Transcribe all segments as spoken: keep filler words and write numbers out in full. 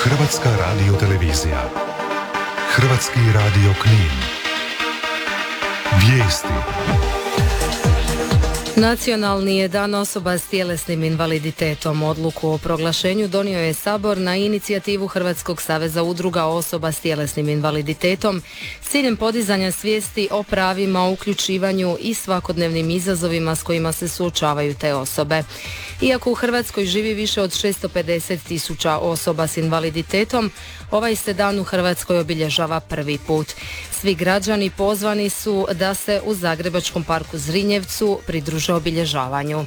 Hrvatska radiotelevizija. Hrvatski radio Knin. Vijesti. Nacionalni je dan osoba s tjelesnim invaliditetom. Odluku o proglašenju donio je Sabor na inicijativu Hrvatskog saveza udruga osoba s tjelesnim invaliditetom s ciljem podizanja svijesti o pravima, uključivanju i svakodnevnim izazovima s kojima se suočavaju te osobe. Iako u Hrvatskoj živi više od šesto pedeset tisuća osoba s invaliditetom, ovaj se dan u Hrvatskoj obilježava prvi put. Svi građani pozvani su da se u Zagrebačkom parku Zrinjevcu pridruže obilježavanju.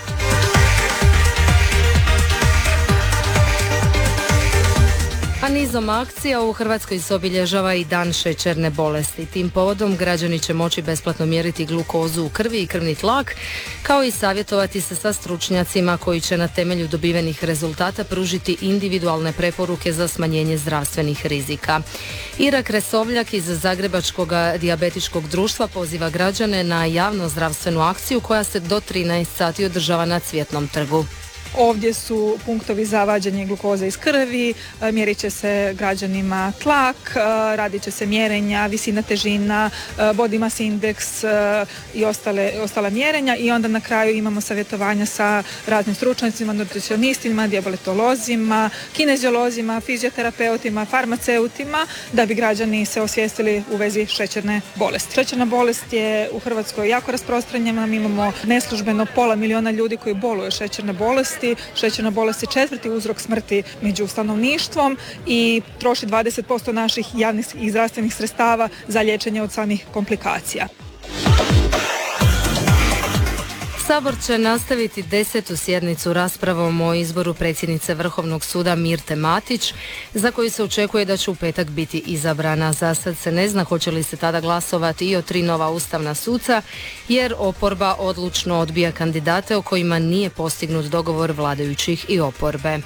A nizom akcija u Hrvatskoj se obilježava i dan šećerne bolesti. Tim povodom građani će moći besplatno mjeriti glukozu u krvi i krvni tlak, kao i savjetovati se sa stručnjacima koji će na temelju dobivenih rezultata pružiti individualne preporuke za smanjenje zdravstvenih rizika. Ira Kresovljak iz Zagrebačkog dijabetičkog društva poziva građane na javno zdravstvenu akciju koja se do trinaest sati održava na Cvjetnom trgu. Ovdje su punktovi za vađenje glukoze iz krvi, mjerit će se građanima tlak, radit će se mjerenja, visina težina, body mass index i ostale, ostala mjerenja i onda na kraju imamo savjetovanja sa raznim stručnjacima, nutricionistima, dijabetolozima, kineziolozima, fizioterapeutima, farmaceutima da bi građani se osvijestili u vezi šećerne bolesti. Šećerna bolest je u Hrvatskoj jako rasprostranjena, mi imamo neslužbeno pola milijuna ljudi koji boluju od šećerne bolesti. Šećerna bolest je četvrti uzrok smrti među stanovništvom i troši dvadeset posto naših javnih i zdravstvenih sredstava za liječenje od samih komplikacija. Sabor će nastaviti desetu sjednicu raspravom o izboru predsjednice Vrhovnog suda Mirte Matić, za koju se očekuje da će u petak biti izabrana. Za sad se ne zna hoće li se tada glasovati i o tri nova ustavna suca, jer oporba odlučno odbija kandidate o kojima nije postignut dogovor vladajućih i oporbe.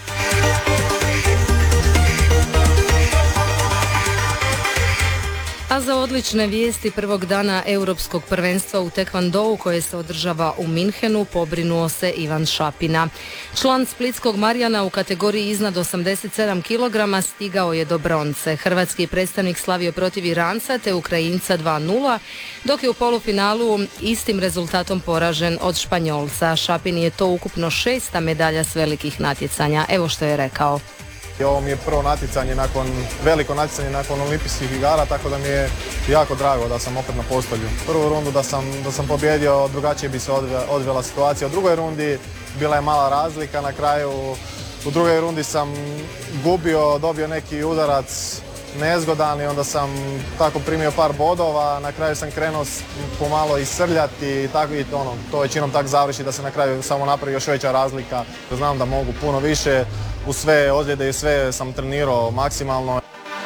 A za odlične vijesti prvog dana Europskog prvenstva u tekvandou koje se održava u Minhenu pobrinuo se Ivan Šapina. Član splitskog Marjana u kategoriji iznad osamdeset sedam kilograma stigao je do bronce. Hrvatski predstavnik slavio protiv Iranca te Ukrajinca dva nula, dok je u polufinalu istim rezultatom poražen od Španjolca. Šapin je to ukupno šesta medalja s velikih natjecanja. Evo što je rekao. Ovo mi je prvo natjecanje nakon, veliko natjecanje nakon olimpijskih igara, tako da mi je jako drago da sam opet na postolju. Prvu rundu da sam, da sam pobjedio, drugačije bi se odvela situacija. U drugoj rundi bila je mala razlika, na kraju u drugoj rundi sam gubio, dobio neki udarac nezgodan i onda sam tako primio par bodova, na kraju sam krenuo pomalo i srljati i tako i ono, to većinom tako završi da se na kraju samo napravi još veća razlika, da znam da mogu puno više, u sve ozljede i sve sam trenirao maksimalno.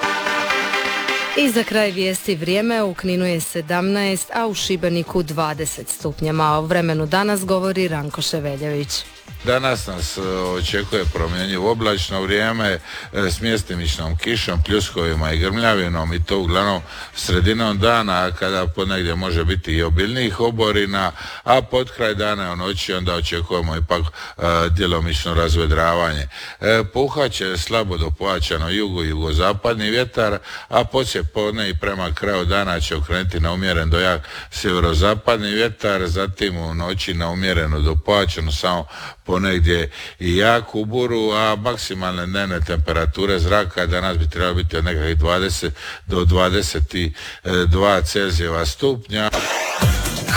I za kraj vijesti vrijeme, u Kninu je sedamnaest, a u Šibeniku dvadeset stupnjeva. O vremenu danas govori Ranko Ševeljević. Danas nas očekuje promjenjivo oblačno vrijeme s mjestimičnom kišom, pljuskovima i grmljavinom i to uglavnom sredinom dana kada ponegdje može biti i obilnijih oborina, a pod kraj dana u noći onda očekujemo ipak e, djelomično razvedravanje. E, puhat će slabo do pojačano jugo i jugozapadni vjetar, a poslije podne i prema kraju dana će okrenuti na umjeren do jak sjeverozapadni vjetar, zatim u noći na umjerenu do pojačano samo ponegdje i jaku buru, a maksimalne dnevne temperature zraka danas bi trebalo biti od nekakvih dvadeset do dvadeset dva Celzijeva stupnja.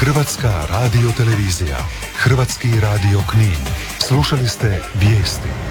Hrvatska radiotelevizija. Hrvatski radio Knin. Slušali ste vijesti.